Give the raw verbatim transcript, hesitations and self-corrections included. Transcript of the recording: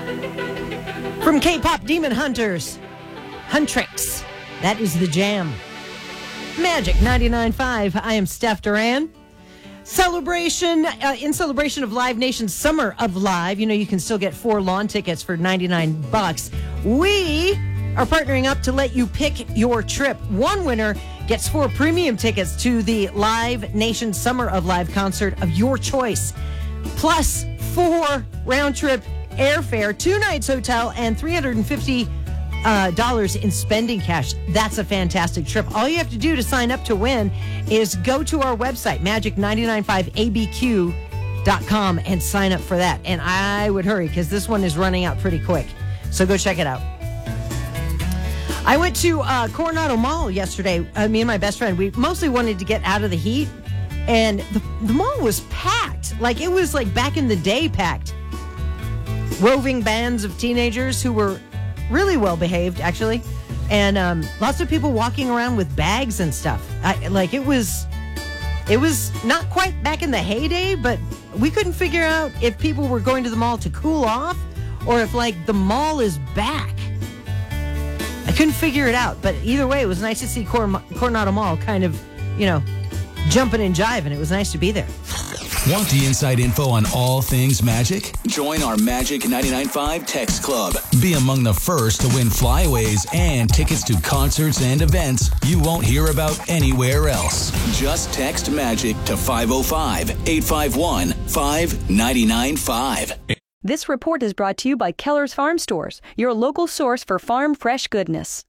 From K-pop Demon Hunters, Huntrix, that is the jam. Magic ninety-nine point five, I am Steph Duran. Celebration, uh, in celebration of Live Nation's Summer of Live, you know, you can still get four lawn tickets for ninety-nine bucks. We are partnering up to let you pick your trip. One winner gets four premium tickets to the Live Nation Summer of Live concert of your choice, plus four round-trip airfare, two nights hotel, and three hundred fifty dollars uh, in spending cash. That's a fantastic trip. All you have to do to sign up to win is go to our website, magic nine nine five A B Q dot com, and sign up for that. And I would hurry because this one is running out pretty quick. So go check it out. I went to uh, Coronado Mall yesterday. Uh, me and my best friend, we mostly wanted to get out of the heat. And the, the mall was packed. Like, it was like back in the day packed. Roving bands of teenagers who were really well behaved, actually. And um, lots of people walking around with bags and stuff. I, like, it was, it was not quite back in the heyday, but we couldn't figure out if people were going to the mall to cool off or if, like, the mall is back. I couldn't figure it out, but either way, it was nice to see Cor- Coronado Mall kind of, you know, jumping and jiving. It was nice to be there. Want the inside info on all things Magic? Join our Magic ninety-nine point five text club. Be among the first to win flyaways and tickets to concerts and events you won't hear about anywhere else. Just text Magic to five oh five, eight five one, five nine nine five. This report is brought to you by Keller's Farm Stores, your local source for farm fresh goodness.